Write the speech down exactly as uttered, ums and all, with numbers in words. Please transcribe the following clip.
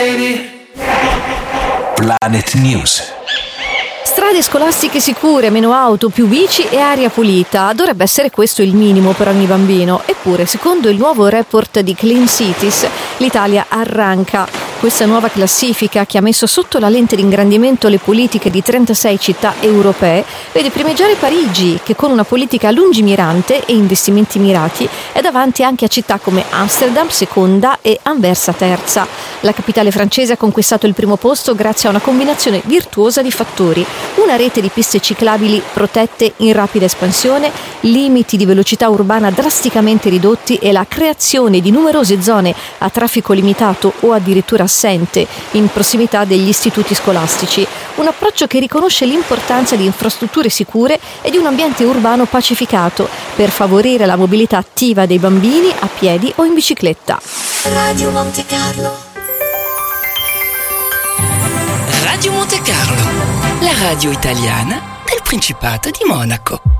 Planet News. Strade scolastiche sicure, meno auto, più bici e aria pulita. Dovrebbe essere questo il minimo per ogni bambino. Eppure, secondo il nuovo report di Clean Cities, l'Italia arranca. Questa nuova classifica, che ha messo sotto la lente di ingrandimento le politiche di trentasei città europee, vede primeggiare Parigi, che con una politica lungimirante e investimenti mirati è davanti anche a città come Amsterdam, seconda, e Anversa, terza. La capitale francese ha conquistato il primo posto grazie a una combinazione virtuosa di fattori: una rete di piste ciclabili protette in rapida espansione, limiti di velocità urbana drasticamente ridotti e la creazione di numerose zone a traffico limitato o addirittura assente in prossimità degli istituti scolastici. Un approccio che riconosce l'importanza di infrastrutture sicure e di un ambiente urbano pacificato per favorire la mobilità attiva dei bambini a piedi o in bicicletta. Radio Monte Carlo. Radio Monte Carlo, la radio italiana del Principato di Monaco.